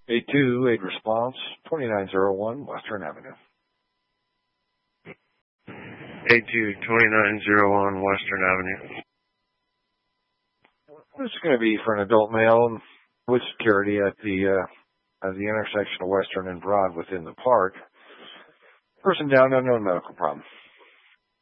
828 response, 2901 Western Avenue. 822901 Western Avenue. This is going to be for an adult male with security at the intersection of Western and Broad within the park. Person down, unknown medical problem.